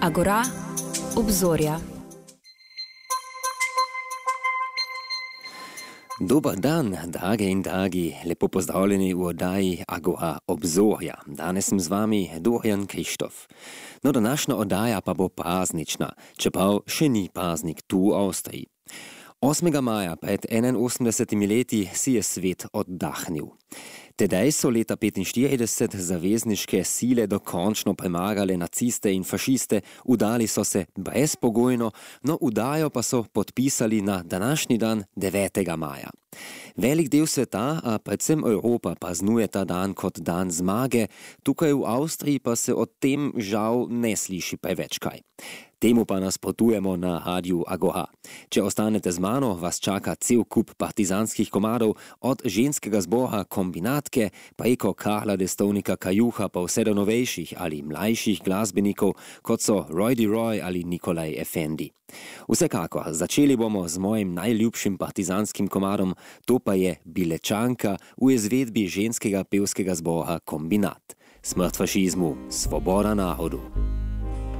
Agora, obzorja. Dobar dan, drage in dragi, lepo pozdravljeni v oddaji Agora obzorja. Danes sem z vami Dorian Krištof. No, današnja oddaja pa bo praznična, čeprav še ni praznik tu v Avstriji. 8. maja pred 81 leti si je svet oddahnil. Tedaj so leta 1945 zavezniške sile dokončno premagale naciste in fašiste, udali so se brezpogojno, no udajo pa so podpisali na današnji dan 9. maja. Velik del sveta, a predvsem Evropa, praznuje ta dan kot dan zmage, tukaj v Avstriji pa se o tem žal ne sliši preveč kaj. Temu pa nasprotujemo na Radiu Agora. Če ostanete z mano, vas čaka cel kup partizanskih komadov, od ženskega zbora Kombinatke, preko Karla Destovnika Kajuha pa vse do novejših ali mlajših glasbenikov, kot so Roy DeRoy ali Nikolaj Efendi. Vsekakor, začeli bomo z mojim najljubšim partizanskim komadom, to pa je Bilečanka v izvedbi ženskega pevskega zbora Kombinat. Smrt fašizmu, svoboda narodu.